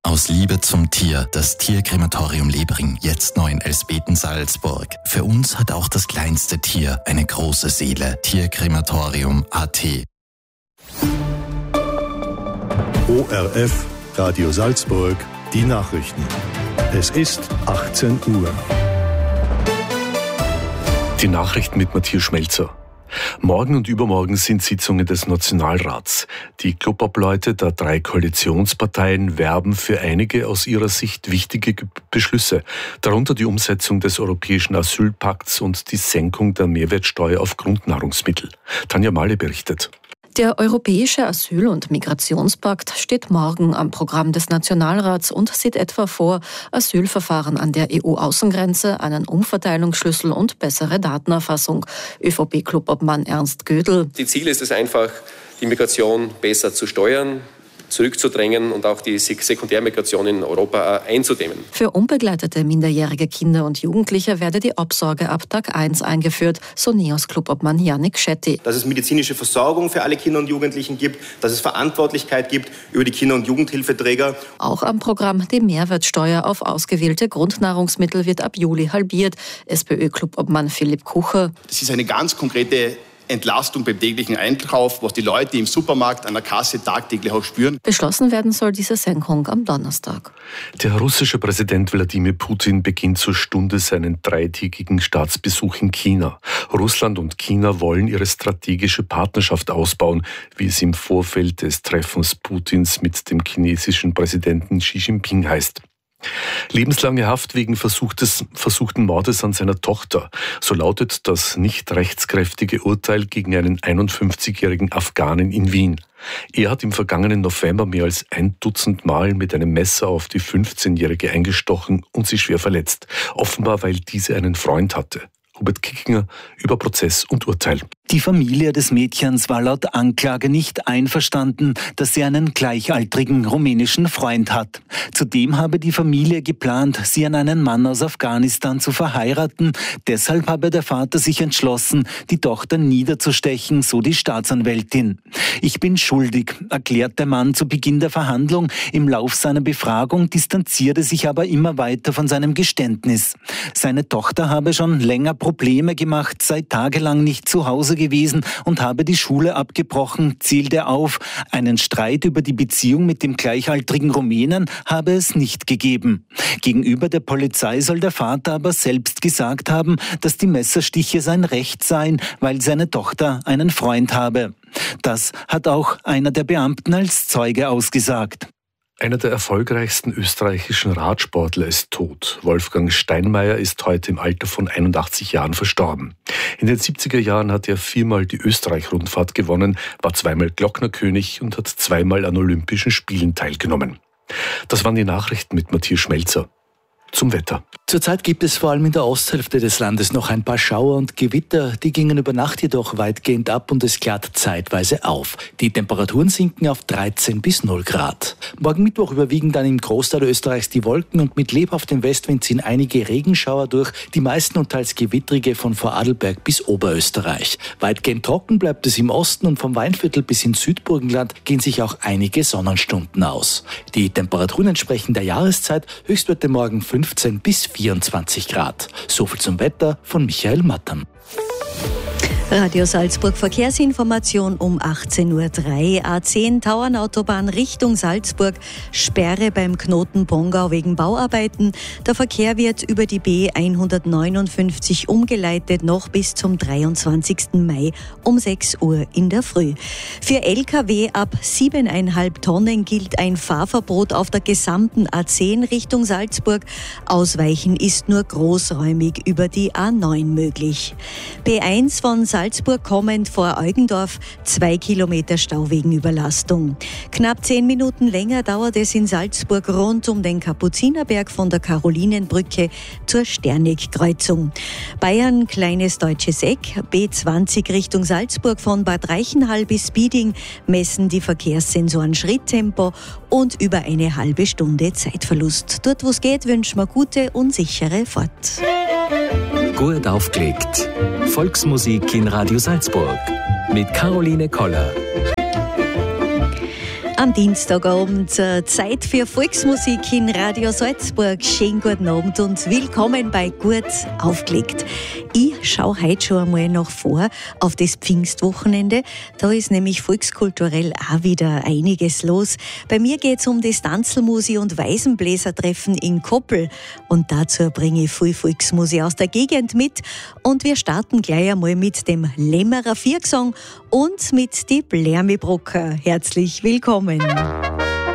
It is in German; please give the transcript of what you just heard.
Aus Liebe zum Tier, das Tierkrematorium Lebring, jetzt neu in Elsbeten, Salzburg. Für uns hat auch das kleinste Tier eine große Seele. Tierkrematorium.at. ORF, Radio Salzburg, die Nachrichten. Es ist 18 Uhr. Die Nachrichten mit Matthias Schmelzer. Morgen und übermorgen sind Sitzungen des Nationalrats. Die Klubobleute der 3 Koalitionsparteien werben für einige aus ihrer Sicht wichtige Beschlüsse, darunter die Umsetzung des Europäischen Asylpakts und die Senkung der Mehrwertsteuer auf Grundnahrungsmittel. Tanja Mahle berichtet. Der Europäische Asyl- und Migrationspakt steht morgen am Programm des Nationalrats und sieht etwa vor, Asylverfahren an der EU-Außengrenze, einen Umverteilungsschlüssel und bessere Datenerfassung. ÖVP-Klubobmann Ernst Gödel. Die Ziel ist es einfach, die Migration besser zu steuern, zurückzudrängen und auch die Sekundärmigration in Europa einzudämmen. Für unbegleitete minderjährige Kinder und Jugendliche werde die Obsorge ab Tag 1 eingeführt, so NEOS-Klubobmann Yannick Schetti. Dass es medizinische Versorgung für alle Kinder und Jugendlichen gibt, dass es Verantwortlichkeit gibt über die Kinder- und Jugendhilfeträger. Auch am Programm die Mehrwertsteuer auf ausgewählte Grundnahrungsmittel wird ab Juli halbiert. SPÖ-Klubobmann Philipp Kucher. Das ist eine ganz konkrete Entlastung beim täglichen Einkauf, was die Leute im Supermarkt an der Kasse tagtäglich auch spüren. Beschlossen werden soll diese Senkung am Donnerstag. Der russische Präsident Wladimir Putin beginnt zur Stunde seinen 3-tägigen Staatsbesuch in China. Russland und China wollen ihre strategische Partnerschaft ausbauen, wie es im Vorfeld des Treffens Putins mit dem chinesischen Präsidenten Xi Jinping heißt. Lebenslange Haft wegen versuchten Mordes an seiner Tochter. So lautet das nicht rechtskräftige Urteil gegen einen 51-jährigen Afghanen in Wien. Er hat im vergangenen November mehr als 1 Dutzend Mal mit einem Messer auf die 15-Jährige eingestochen und sie schwer verletzt. Offenbar, weil diese einen Freund hatte. Hubert Kickinger über Prozess und Urteil. Die Familie des Mädchens war laut Anklage nicht einverstanden, dass sie einen gleichaltrigen rumänischen Freund hat. Zudem habe die Familie geplant, sie an einen Mann aus Afghanistan zu verheiraten. Deshalb habe der Vater sich entschlossen, die Tochter niederzustechen, so die Staatsanwältin. Ich bin schuldig, erklärt der Mann zu Beginn der Verhandlung. Im Lauf seiner Befragung distanzierte sich aber immer weiter von seinem Geständnis. Seine Tochter habe schon länger Probleme gemacht, sei tagelang nicht zu Hause gewesen und habe die Schule abgebrochen, zählt er auf. Einen Streit über die Beziehung mit dem gleichaltrigen Rumänen habe es nicht gegeben. Gegenüber der Polizei soll der Vater aber selbst gesagt haben, dass die Messerstiche sein Recht seien, weil seine Tochter einen Freund habe. Das hat auch einer der Beamten als Zeuge ausgesagt. Einer der erfolgreichsten österreichischen Radsportler ist tot. Wolfgang Steinmeier ist heute im Alter von 81 Jahren verstorben. In den 70er Jahren hat er 4-mal die Österreich-Rundfahrt gewonnen, war 2-mal Glocknerkönig und hat 2-mal an Olympischen Spielen teilgenommen. Das waren die Nachrichten mit Matthias Schmelzer. Zum Wetter. Zurzeit gibt es vor allem in der Osthälfte des Landes noch ein paar Schauer und Gewitter. Die gingen über Nacht jedoch weitgehend ab und es klart zeitweise auf. Die Temperaturen sinken auf 13 bis 0 Grad. Morgen Mittwoch überwiegen dann im Großteil Österreichs die Wolken und mit lebhaftem Westwind ziehen einige Regenschauer durch, die meisten und teils gewittrige von Vorarlberg bis Oberösterreich. Weitgehend trocken bleibt es im Osten und vom Weinviertel bis ins Südburgenland gehen sich auch einige Sonnenstunden aus. Die Temperaturen entsprechen der Jahreszeit, Höchstwerte morgen 15 bis 24 Grad. Soviel zum Wetter von Michael Mattern. Radio Salzburg Verkehrsinformation um 18.03 Uhr. A10 Tauernautobahn Richtung Salzburg. Sperre beim Knoten Pongau wegen Bauarbeiten. Der Verkehr wird über die B159 umgeleitet noch bis zum 23. Mai um 6 Uhr in der Früh. Für Lkw ab 7,5 Tonnen gilt ein Fahrverbot auf der gesamten A10 Richtung Salzburg. Ausweichen ist nur großräumig über die A9 möglich. B1 von Salzburg kommend vor Eugendorf, 2 Kilometer Stau wegen Überlastung. Knapp 10 Minuten länger dauert es in Salzburg rund um den Kapuzinerberg von der Karolinenbrücke zur Sternig-Kreuzung. Bayern, kleines deutsches Eck, B20 Richtung Salzburg von Bad Reichenhall bis Bieding messen die Verkehrssensoren Schritttempo und über eine halbe Stunde Zeitverlust. Dort, wo es geht, wünschen wir gute und sichere Fahrt. Gut aufgelegt. Volksmusik in Radio Salzburg mit Caroline Koller. Am Dienstagabend Zeit für Volksmusik in Radio Salzburg. Schönen guten Abend und willkommen bei Gut aufgelegt. Ich schaue heute schon einmal noch vor auf das Pfingstwochenende. Da ist nämlich volkskulturell auch wieder einiges los. Bei mir geht es um das Tanzelmusi- und Waisenbläsertreffen in Koppel. Und dazu bringe ich viel Volksmusik aus der Gegend mit. Und wir starten gleich einmal mit dem Lämmerer Viergesang und mit die Blärmibrocker. Herzlich willkommen.